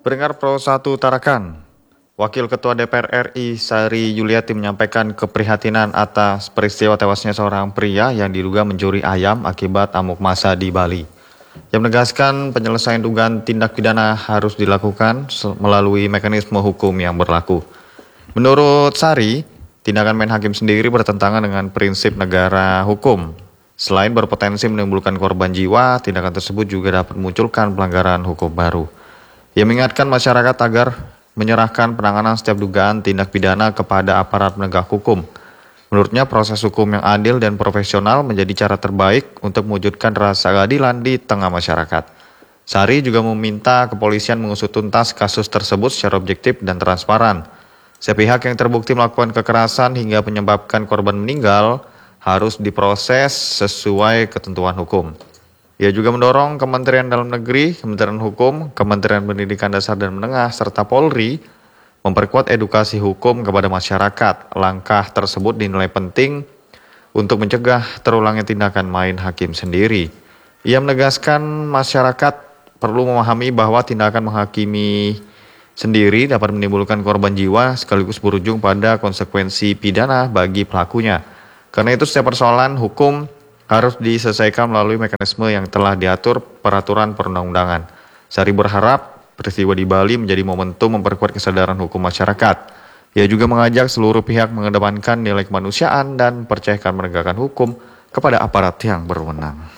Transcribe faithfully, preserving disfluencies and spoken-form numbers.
Pendengar Pro satu Tarakan, Wakil Ketua D P R R I Sari Yuliati menyampaikan keprihatinan atas peristiwa tewasnya seorang pria yang diduga mencuri ayam akibat amuk massa di Bali. Yang menegaskan penyelesaian dugaan tindak pidana harus dilakukan melalui mekanisme hukum yang berlaku. Menurut Sari, tindakan main hakim sendiri bertentangan dengan prinsip negara hukum. Selain berpotensi menimbulkan korban jiwa, tindakan tersebut juga dapat memunculkan pelanggaran hukum baru. Ia mengingatkan masyarakat agar menyerahkan penanganan setiap dugaan tindak pidana kepada aparat penegak hukum. Menurutnya proses hukum yang adil dan profesional menjadi cara terbaik untuk mewujudkan rasa keadilan di tengah masyarakat. Sari juga meminta kepolisian mengusut tuntas kasus tersebut secara objektif dan transparan. Setiap pihak yang terbukti melakukan kekerasan hingga menyebabkan korban meninggal harus diproses sesuai ketentuan hukum. Ia juga mendorong Kementerian Dalam Negeri, Kementerian Hukum, Kementerian Pendidikan Dasar dan Menengah, serta Polri memperkuat edukasi hukum kepada masyarakat. Langkah tersebut dinilai penting untuk mencegah terulangnya tindakan main hakim sendiri. Ia menegaskan masyarakat perlu memahami bahwa tindakan menghakimi sendiri dapat menimbulkan korban jiwa sekaligus berujung pada konsekuensi pidana bagi pelakunya. Karena itu setiap persoalan hukum harus diselesaikan melalui mekanisme yang telah diatur peraturan perundang-undangan. Sari berharap peristiwa di Bali menjadi momentum memperkuat kesadaran hukum masyarakat. Ia juga mengajak seluruh pihak mengedepankan nilai kemanusiaan dan percayakan menegakkan hukum kepada aparat yang berwenang.